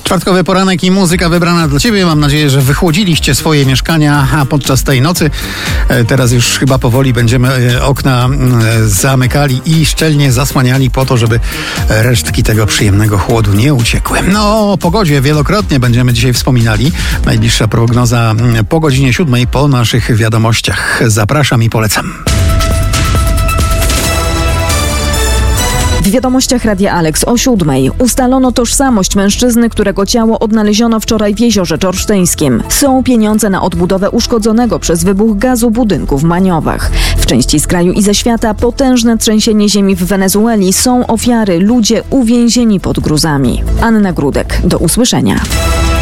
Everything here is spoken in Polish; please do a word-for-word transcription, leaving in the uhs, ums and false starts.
Czwartkowy poranek i muzyka wybrana dla Ciebie. Mam nadzieję, że wychłodziliście swoje mieszkania a podczas tej nocy. Teraz już chyba powoli będziemy okna zamykali i szczelnie zasłaniali po to, żeby resztki tego przyjemnego chłodu nie uciekły. No, o pogodzie wielokrotnie będziemy dzisiaj wspominali. Najbliższa prognoza po godzinie siódmej po naszych wiadomościach. Zapraszam i polecam. W wiadomościach Radia Alex o siódmej ustalono tożsamość mężczyzny, którego ciało odnaleziono wczoraj w Jeziorze Czorsztyńskim. Są pieniądze na odbudowę uszkodzonego przez wybuch gazu budynku w Maniowach. W części z kraju i ze świata potężne trzęsienie ziemi w Wenezueli. Są ofiary, ludzie uwięzieni pod gruzami. Anna Grudek, do usłyszenia.